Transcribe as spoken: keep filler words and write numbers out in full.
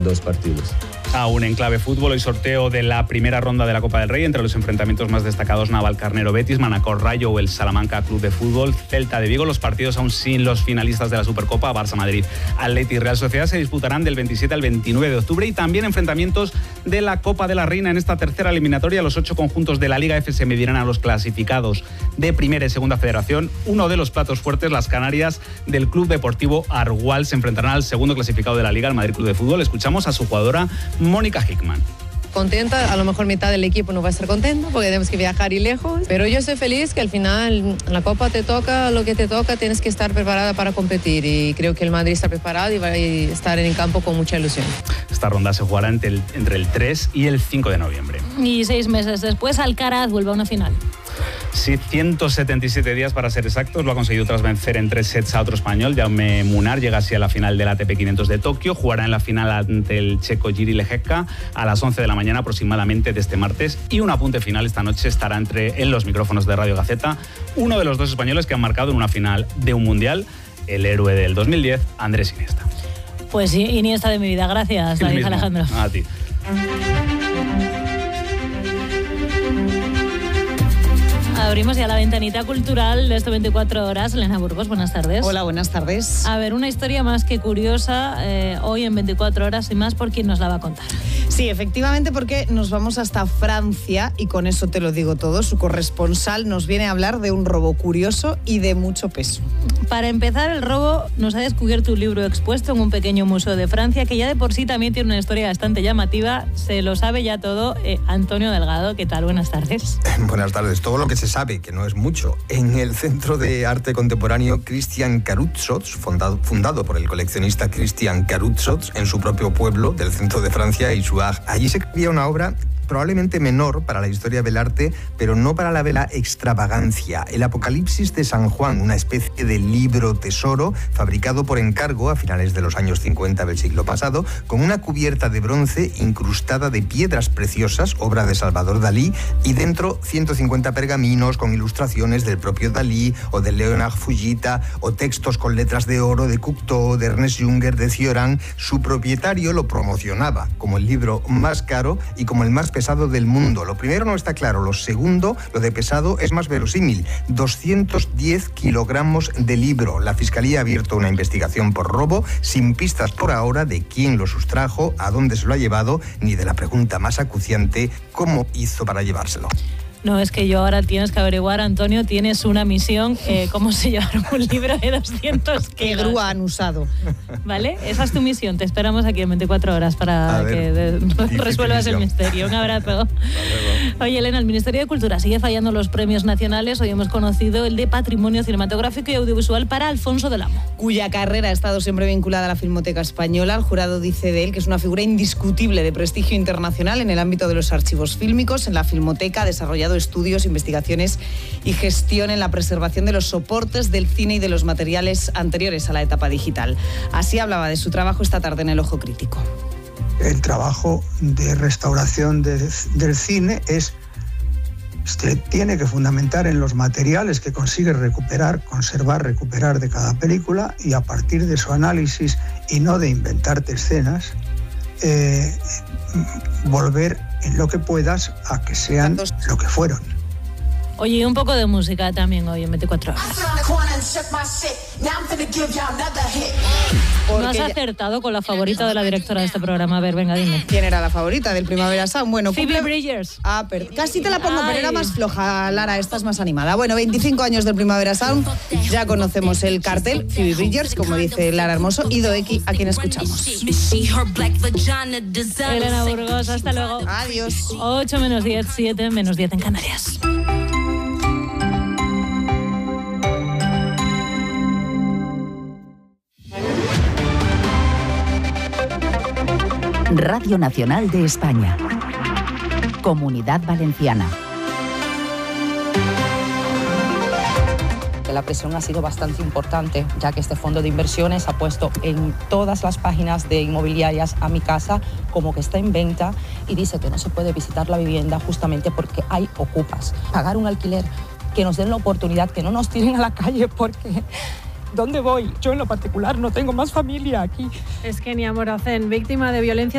dos partidos. Aún en clave fútbol, hoy sorteo de la primera ronda de la Copa del Rey entre los enfrentamientos más destacados: Navalcarnero-Betis, Manacor-Rayo o el Salamanca Club de Fútbol, Celta de Vigo. Los partidos aún sin los finalistas de la Supercopa, Barça-Madrid, Atleti y Real Sociedad, se disputarán del veintisiete al veintinueve de octubre, y también enfrentamientos de la Copa de la Reina. En esta tercera eliminatoria, los ocho conjuntos de la Liga F se medirán a los clasificados de Primera y Segunda Federación. Uno de los platos fuertes, las Canarias del Club Deportivo Argual, se enfrentarán al segundo clasificado de la Liga, el Madrid Club de Fútbol. Escuchamos a su jugadora Mónica Hickman. Contenta, a lo mejor mitad del equipo no va a estar contento porque tenemos que viajar y lejos, pero yo estoy feliz que al final en la Copa te toca lo que te toca, tienes que estar preparada para competir, y creo que el Madrid está preparado y va a estar en el campo con mucha ilusión. Esta ronda se jugará entre el, entre el tres y el cinco de noviembre. Y seis meses después, Alcaraz vuelve a una final. Sí, ciento setenta y siete días para ser exactos. Lo ha conseguido tras vencer en tres sets a otro español. Jaume Munar llega así a la final del A T P quinientos de Tokio. Jugará en la final ante el checo Jiří Lehecka a las once de la mañana aproximadamente de este martes. Y un apunte final: esta noche estará entre, en los micrófonos de Radio Gaceta, uno de los dos españoles que han marcado en una final de un mundial, el héroe del dos mil diez, Andrés Iniesta. Pues sí, Iniesta de mi vida. Gracias, David Alejandro. A ti. Abrimos ya la ventanita cultural de este veinticuatro horas. Elena Burgos, buenas tardes. Hola, buenas tardes. A ver, una historia más que curiosa, eh, hoy en veinticuatro horas y más, por quién nos la va a contar. Sí, efectivamente, porque nos vamos hasta Francia, y con eso te lo digo todo. Su corresponsal nos viene a hablar de un robo curioso y de mucho peso. Para empezar, el robo nos ha descubierto un libro expuesto en un pequeño museo de Francia, que ya de por sí también tiene una historia bastante llamativa. Se lo sabe ya todo eh, Antonio Delgado. ¿Qué tal? Buenas tardes. Buenas tardes. Todo lo que se sabe, que no es mucho. En el Centro de Arte Contemporáneo Christian Carutsotz, fundado, fundado por el coleccionista Christian Carutsotz en su propio pueblo del centro de Francia, Issoire. Allí se escribía una obra probablemente menor para la historia del arte, pero no para la de la extravagancia. El Apocalipsis de San Juan, una especie de libro tesoro fabricado por encargo a finales de los años cincuenta del siglo pasado, con una cubierta de bronce incrustada de piedras preciosas, obra de Salvador Dalí, y dentro ciento cincuenta pergaminos con ilustraciones del propio Dalí o de Leonard Fujita, o textos con letras de oro de Cocteau, de Ernest Junger, de Cioran. Su propietario lo promocionaba como el libro más caro y como el más pesado del mundo. Lo primero no está claro, lo segundo, lo de pesado, es más verosímil. doscientos diez kilogramos de libro. La Fiscalía ha abierto una investigación por robo, sin pistas por ahora de quién lo sustrajo, a dónde se lo ha llevado, ni de la pregunta más acuciante: ¿cómo hizo para llevárselo? No, es que yo ahora tienes que averiguar, Antonio, tienes una misión, eh, cómo se llevaron un libro de doscientos kilos. ¿Qué grúa han usado? ¿Vale? Esa es tu misión. Te esperamos aquí en veinticuatro horas para ver, que de, resuelvas el misterio. Un abrazo. Oye, Elena, el Ministerio de Cultura sigue fallando los premios nacionales. Hoy hemos conocido el de Patrimonio Cinematográfico y Audiovisual para Alfonso del Amo, cuya carrera ha estado siempre vinculada a la Filmoteca Española. El jurado dice de él que es una figura indiscutible de prestigio internacional en el ámbito de los archivos fílmicos. En la Filmoteca ha desarrollado estudios, investigaciones y gestión en la preservación de los soportes del cine y de los materiales anteriores a la etapa digital. Así hablaba de su trabajo esta tarde en El Ojo Crítico. El trabajo de restauración de, del cine es, se tiene que fundamentar en los materiales que consigue recuperar, conservar, recuperar de cada película, y a partir de su análisis, y no de inventarte escenas, eh, volver en lo que puedas a que sean lo que fueron. Oye, un poco de música también hoy en veinticuatro horas. No has acertado con la favorita de la directora de este programa. A ver, venga, dime. ¿Quién era la favorita del Primavera Sound? Bueno, Phoebe cumple... Bridgers. Ah, pero casi te la pongo, Ay. pero era más floja, Lara, esta es más animada. Bueno, veinticinco años del Primavera Sound, ya conocemos el cartel. Phoebe Bridgers, como dice Lara Hermoso, y Doeki, a quien escuchamos. Elena Burgos, hasta luego. Adiós. ocho menos diez, siete menos diez en Canarias. Radio Nacional de España. Comunidad Valenciana. La presión ha sido bastante importante, ya que este fondo de inversiones ha puesto en todas las páginas de inmobiliarias a mi casa como que está en venta, y dice que no se puede visitar la vivienda justamente porque hay ocupas. Pagar un alquiler, que nos den la oportunidad, que no nos tiren a la calle, porque ¿dónde voy? Yo en lo particular no tengo más familia aquí. Es Kenia Moracén, víctima de violencia